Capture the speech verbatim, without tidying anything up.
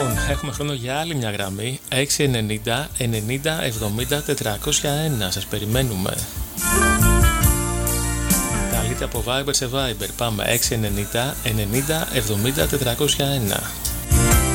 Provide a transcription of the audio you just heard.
Λοιπόν, έχουμε χρόνο για άλλη μια γραμμή. Έξι ενενήντα ενενήντα εβδομήντα τετρακόσια ένα. Σας περιμένουμε. Καλείτε από Viber σε Viber. Πάμε έξι ενενήντα ενενήντα εβδομήντα τετρακόσια ένα.